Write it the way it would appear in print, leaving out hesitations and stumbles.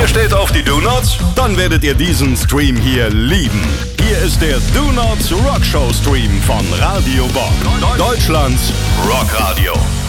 Ihr steht auf die Do-Nots? Dann werdet ihr diesen Stream hier lieben. Hier ist der Do-Nots Rockshow Stream von Radio Bob. Deutschlands Rockradio.